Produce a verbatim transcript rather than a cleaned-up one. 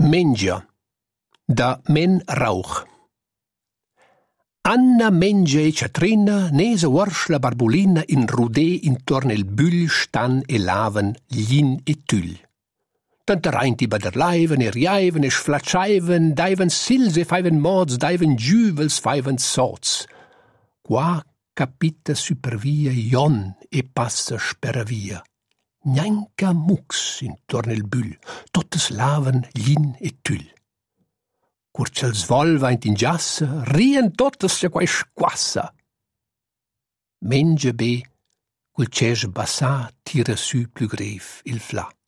Mengia, da Men Rauch. Anna mengia e Catrina, nesa warsla barbulina in rudè intorno il bül stan e laven glin e tül. Tante reinti baderleiven e riaiven e sflacciaiven, daiven sils e faiven mods, daiven giuvels, faiven sots. Qua capita supervia Jon e passa speravia. Gnanca mux intorno il bül, totes laven glin e tül. Curciel svolva in giassa, rien totes se quai squassa. Mengia be, quel cesc bassà tira su più grev il fla.